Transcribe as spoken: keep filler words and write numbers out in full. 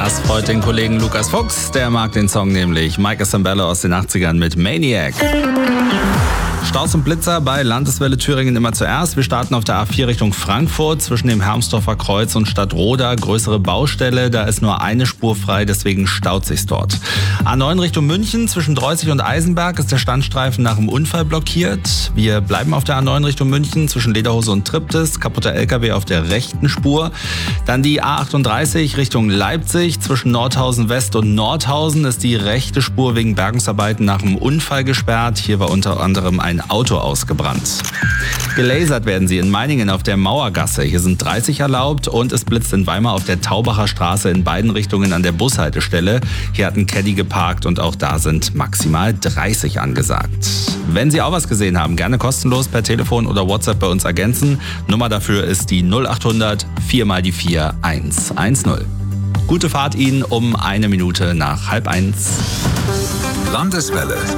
Das freut den Kollegen Lukas Fuchs, der mag den Song nämlich. Mike Sambello aus den achtzigern mit Maniac. Staus und Blitzer bei Landeswelle Thüringen immer zuerst. Wir starten auf der A vier Richtung Frankfurt zwischen dem Hermsdorfer Kreuz und Stadtroda. Größere Baustelle, da ist nur eine Spur frei, deswegen staut sich's dort. A neun Richtung München zwischen Dreußig und Eisenberg ist der Standstreifen nach dem Unfall blockiert. Wir bleiben auf der A neun Richtung München zwischen Lederhose und Triptis. Kaputter L K W auf der rechten Spur. Dann die A achtunddreißig Richtung Leipzig zwischen Nordhausen West und Nordhausen ist die rechte Spur wegen Bergungsarbeiten nach dem Unfall gesperrt. Hier war unter anderem ein Auto ausgebrannt. Gelasert werden sie in Meiningen auf der Mauergasse. Hier sind dreißig erlaubt und es blitzt in Weimar auf der Taubacher Straße in beiden Richtungen an der Bushaltestelle. Hier hat ein Caddy geparkt und auch da sind maximal dreißig angesagt. Wenn Sie auch was gesehen haben, gerne kostenlos per Telefon oder WhatsApp bei uns ergänzen. Nummer dafür ist die null achthundert vier mal die vier eins eins null. Gute Fahrt Ihnen um eine Minute nach halb eins. Landeswelle.